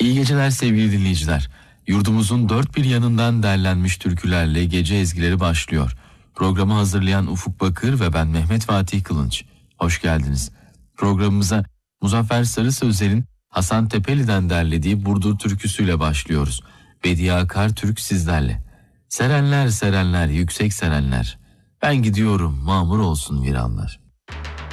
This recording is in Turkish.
İyi geceler sevgili dinleyiciler. Yurdumuzun dört bir yanından derlenmiş türkülerle gece ezgileri başlıyor. Programı hazırlayan Ufuk Bakır ve ben Mehmet Fatih Kılınç. Hoş geldiniz. Programımıza Muzaffer Sarı Sözler'in Hasan Tepeli'den derlediği Burdur türküsüyle başlıyoruz. Bediye Akar Türk sizlerle. Serenler serenler yüksek serenler. Ben gidiyorum mamur olsun viranlar.